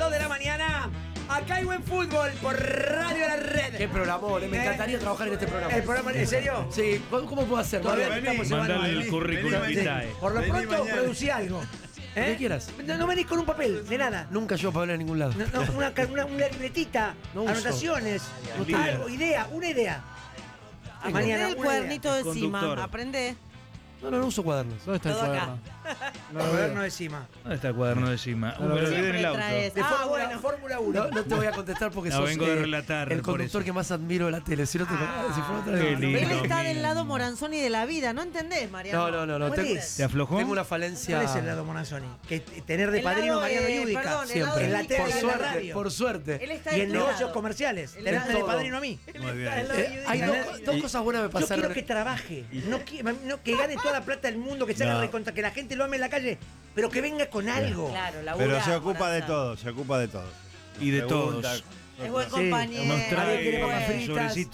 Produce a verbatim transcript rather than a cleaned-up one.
dos de la mañana. Acá hay buen fútbol por Radio La Red. Qué programón, me ¿Eh? encantaría trabajar en este programa. ¿El programa en serio? Sí, ¿cómo, cómo puedo hacer? Todavía Manuel? estamos Mandale evaluando. el currículum Sí. vitae. Por lo Vení pronto, mañana. producí algo. Lo que quieras. No, no venís con un papel, de nada. Nunca yo para hablar a ningún lado. No, no, una, una, una libretita, No uso. anotaciones, No algo, idea, una idea. Tengo. Mañana el una cuadernito idea. de cima. Conductor. Aprende. No, no, no uso cuadernos. ¿Dónde está el Todo acá. cuaderno? idea. Cuaderno de cima. ¿Dónde está el cuaderno de cima? No Uh, lo me lo veo. olvidé en el Siempre auto. traes. De Ah, Fórmula, bueno. Fórmula No, uno. no te voy a contestar porque No, sos vengo de eh, relatar, el por conductor eso. que más admiro de la tele. Si no te Ah, si fuera otra qué vez. lindo. Él está Domingo. del lado Moranzoni de la vida, ¿no entendés, Mariano? No, no, no, no. ¿Cuál Tengo, es? ¿Te aflojó? tengo una falencia. ¿Cuál es el lado Monazzoni? Que t- tener de El padrino lado, Mariano eh, Yudica. perdón, el lado Siempre. de En la Yudica. tele Por y en la suerte, radio. por suerte. Él está Y de en este negocios lado. comerciales. Él Tener está de de padrino a mí. Muy bien. Él está del lado de Eh, hay Yudica. dos, dos cosas buenas me Yo pasaron. quiero que trabaje, no, que, no que gane toda la plata del mundo, que se haga No. recontra, que la gente lo ame en la calle, pero que venga con algo. Claro, labura, Pero se ocupa de Morazán. todo, se ocupa de todo. Y de Pregunta, todos. Es buen Sí, compañero. Nos Alguien quiere trae papas fritas. sobrecito